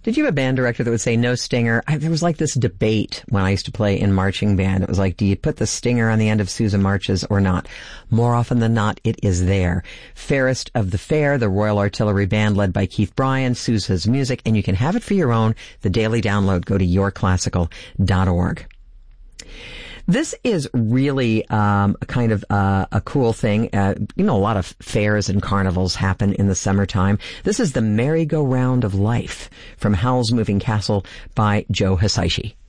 Did you have a band director that would say no stinger? There was like this debate when I used to play in marching band. It was like, do you put the stinger on the end of Sousa marches or not? More often than not, it is there. Fairest of the Fair, the Royal Artillery Band led by Keith Bryan, Sousa's music, and you can have it for your own. The daily download. Go to yourclassical.org. This is really a kind of a cool thing. A lot of fairs and carnivals happen in the summertime. This is the Merry-Go-Round of Life from Howl's Moving Castle by Joe Hisaishi.